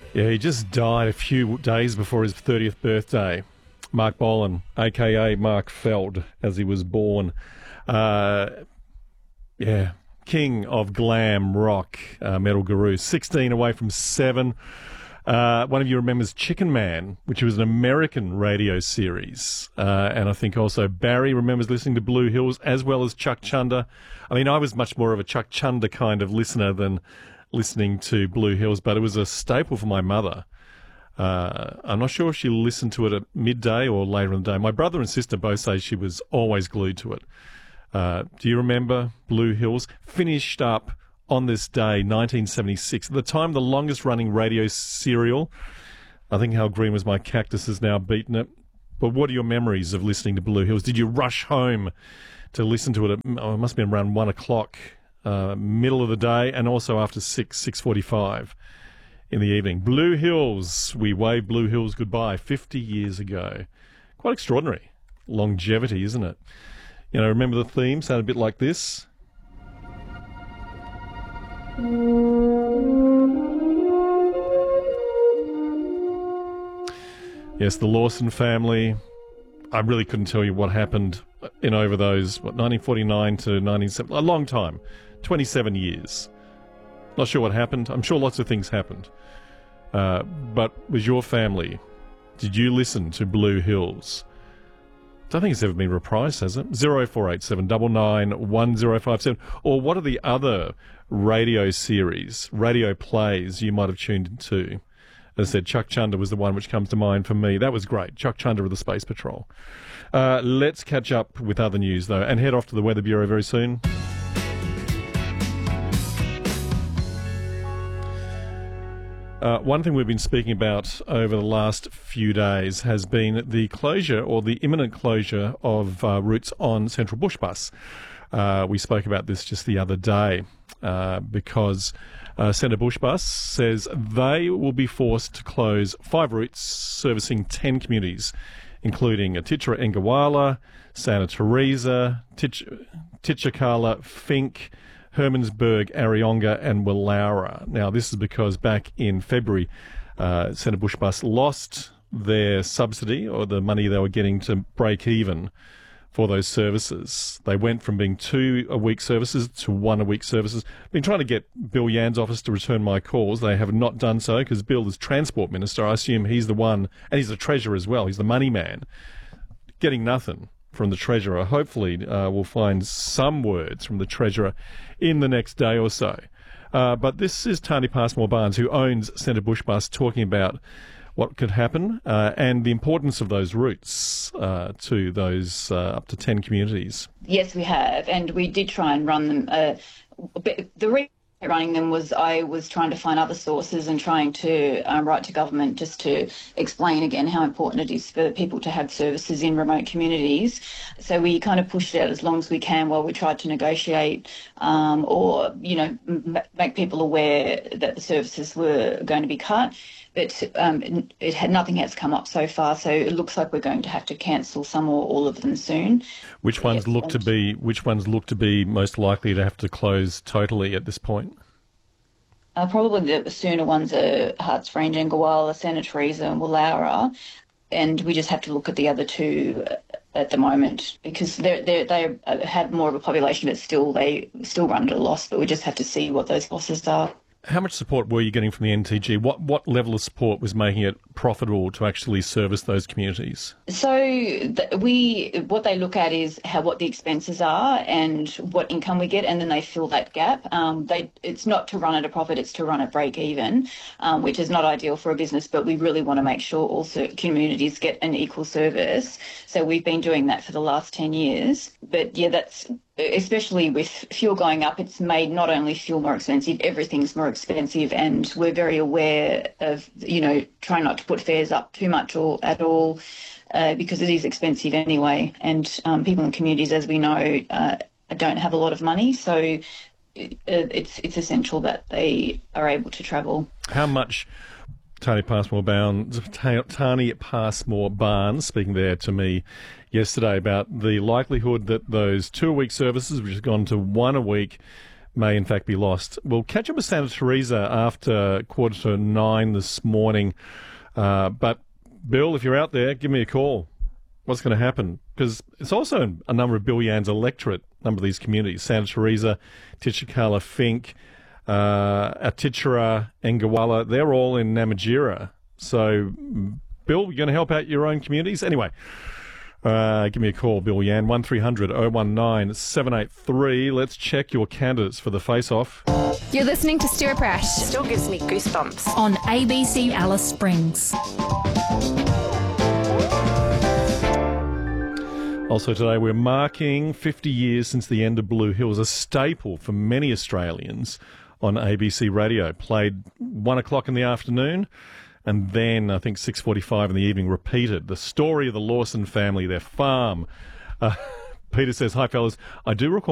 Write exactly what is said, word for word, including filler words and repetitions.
Yeah, he just died a few days before his thirtieth birthday. Mark Bolan, a k a. Mark Feld, as he was born. Uh, yeah, king of glam rock, uh, Metal Guru. sixteen away from seven. Uh, one of you remembers Chicken Man, which was an American radio series. Uh, and I think also Barry remembers listening to Blue Hills, as well as Chuck Chunder. I mean, I was much more of a Chuck Chunder kind of listener than listening to Blue Hills, but it was a staple for my mother. Uh, I'm not sure if she listened to it at midday or later in the day. My brother and sister both say she was always glued to it. Uh, do you remember Blue Hills? Finished up on this day, nineteen seventy-six. At the time, the longest-running radio serial. I think How Green Was My Cactus has now beaten it. But what are your memories of listening to Blue Hills? Did you rush home to listen to it at, oh, it must have been around one o'clock, uh, middle of the day, and also after six, six forty-five in the evening? Blue Hills, we waved Blue Hills goodbye fifty years ago. Quite extraordinary longevity, isn't it? You know, remember the theme? Sounded a bit like this. Yes, the Lawson family. I really couldn't tell you what happened in over those, what, nineteen forty-nine to nineteen seventy, a long time, twenty-seven years. Not sure what happened. I'm sure lots of things happened. Uh, but was your family, did you listen to Blue Hills? I don't think it's ever been reprised, has it? zero four eight seven nine nine one zero five seven. Or what are the other radio series, radio plays you might have tuned into? As I said, Chuck Chunder was the one which comes to mind for me. That was great. Chuck Chunder of the Space Patrol. Uh, let's catch up with other news, though, and head off to the Weather Bureau very soon. Uh, one thing we've been speaking about over the last few days has been the closure or the imminent closure of uh, routes on Central Bush Bus. Uh, we spoke about this just the other day uh, because uh, Centre Bush Bus says they will be forced to close five routes servicing ten communities, including Atitara Engawala, Santa Teresa, Titch- Titchakala, Fink, Hermansburg, Arionga and Willaura. Now, this is because back in February, uh, Centre Bush Bus lost their subsidy or the money they were getting to break even for those services. They went from being two a week services to one a week services. Been trying to get Bill Yann's office to return my calls. They have not done so because Bill is Transport Minister. I assume he's the one, and he's the Treasurer as well. He's the money man. Getting nothing from the Treasurer. Hopefully uh, we'll find some words from the Treasurer in the next day or so. Uh, but this is Tani Passmore Barnes, who owns Centre Bush Bus, talking about what could happen uh, and the importance of those routes uh, to those uh, up to ten communities. Yes, we have, and we did try and run them. Uh, the reason running them was I was trying to find other sources and trying to um, write to government just to explain again how important it is for people to have services in remote communities. So we kind of pushed it out as long as we can while we tried to negotiate um, or, you know, m- make people aware that the services were going to be cut. But um, it had nothing has come up so far, so it looks like we're going to have to cancel some or all of them soon. Which ones yes, look to be which ones look to be most likely to have to close totally at this point? Uh, probably the sooner ones are Harts Range, Engawala, Santa Teresa and Willaura, and we just have to look at the other two at the moment because they're, they're, they have more of a population, but still they still run at a loss, but we just have to see what those losses are. How much support were you getting from the N T G? What what level of support was making it profitable to actually service those communities? So th- we, what they look at is how what the expenses are and what income we get, and then they fill that gap. Um, they, it's not to run at a profit; it's to run at break even, um, which is not ideal for a business. But we really want to make sure also communities get an equal service. So we've been doing that for the last ten years. But yeah, that's. Especially with fuel going up, it's made not only fuel more expensive, everything's more expensive, and we're very aware of, you know, trying not to put fares up too much or at all uh, because it is expensive anyway. And um, people in communities, as we know, uh, don't have a lot of money, so it, it's it's essential that they are able to travel. How much? Tani Passmore Barnes, Tani Passmore Barnes speaking there to me yesterday about the likelihood that those two-a-week services, which has gone to one a week, may in fact be lost. We'll catch up with Santa Teresa after quarter to nine this morning. Uh, but, Bill, if you're out there, give me a call. What's going to happen? Because it's also a number of Bill Yann's electorate, a number of these communities, Santa Teresa, Titchakala, Fink, uh, Atitchera, Engawala, they're all in Namatjira. So, Bill, you're going to help out your own communities? Anyway, uh, give me a call, Bill Yann, one three hundred oh one nine seven eight three. Let's check your candidates for the face-off. You're listening to Stuart Prash. Still gives me goosebumps. On A B C Alice Springs. Also today, we're marking fifty years since the end of Blue Hills, a staple for many Australians on A B C Radio. Played one o'clock in the afternoon and then, I think, six forty-five in the evening, repeated. The story of the Lawson family, their farm. Uh, Peter says, hi, fellas. I do recall